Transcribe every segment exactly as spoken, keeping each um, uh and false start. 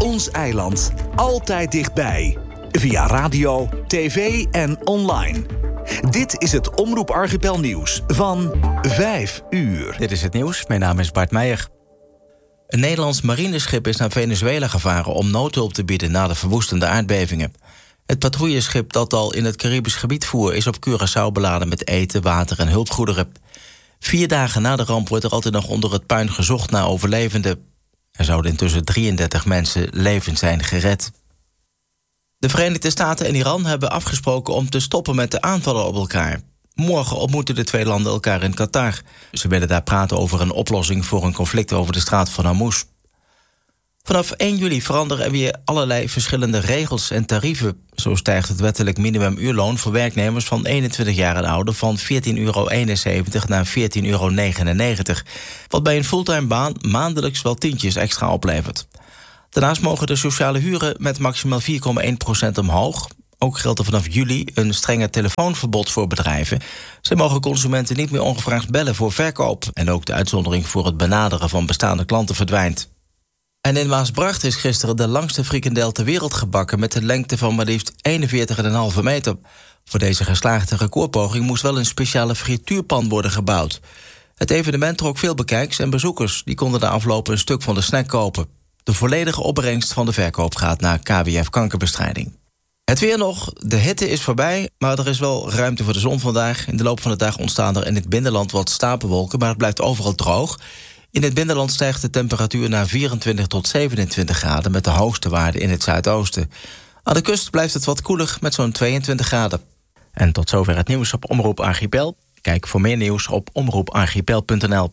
Ons eiland. Altijd dichtbij. Via radio, tv en online. Dit is het Omroep Archipel nieuws van vijf uur. Dit is het nieuws. Mijn naam is Bart Meijer. Een Nederlands marineschip is naar Venezuela gevaren om noodhulp te bieden na de verwoestende aardbevingen. Het patrouilleschip dat al in het Caribisch gebied voer is op Curaçao beladen met eten, water en hulpgoederen. Vier dagen na de ramp wordt er altijd nog onder het puin gezocht naar overlevenden. Er zouden intussen drieëndertig mensen levend zijn gered. De Verenigde Staten en Iran hebben afgesproken om te stoppen met de aanvallen op elkaar. Morgen ontmoeten de twee landen elkaar in Qatar. Ze willen daar praten over een oplossing voor een conflict over de straat van Hormuz. Vanaf één juli veranderen er weer allerlei verschillende regels en tarieven. Zo stijgt het wettelijk minimumuurloon voor werknemers van eenentwintig jaar en ouder van veertien euro eenenzeventig naar veertien euro negenennegentig. Wat bij een fulltime baan maandelijks wel tientjes extra oplevert. Daarnaast mogen de sociale huren met maximaal vier komma één procent omhoog. Ook geldt er vanaf juli een strenger telefoonverbod voor bedrijven. Ze mogen consumenten niet meer ongevraagd bellen voor verkoop. En ook de uitzondering voor het benaderen van bestaande klanten verdwijnt. En in Maasbracht is gisteren de langste frikandel ter wereld gebakken met een lengte van maar liefst eenenveertig komma vijf meter. Voor deze geslaagde recordpoging moest wel een speciale frituurpan worden gebouwd. Het evenement trok veel bekijks en bezoekers. Die konden na afloop een stuk van de snack kopen. De volledige opbrengst van de verkoop gaat naar K W F Kankerbestrijding. Het weer nog. De hitte is voorbij, maar er is wel ruimte voor de zon vandaag. In de loop van de dag ontstaan er in het binnenland wat stapelwolken, maar het blijft overal droog. In het binnenland stijgt de temperatuur naar vierentwintig tot zevenentwintig graden... met de hoogste waarde in het zuidoosten. Aan de kust blijft het wat koeler met zo'n tweeëntwintig graden. En tot zover het nieuws op Omroep Archipel. Kijk voor meer nieuws op omroep archipel punt n l.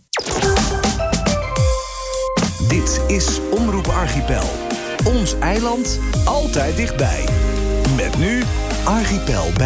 Dit is Omroep Archipel. Ons eiland, altijd dichtbij. Met nu Archipel bij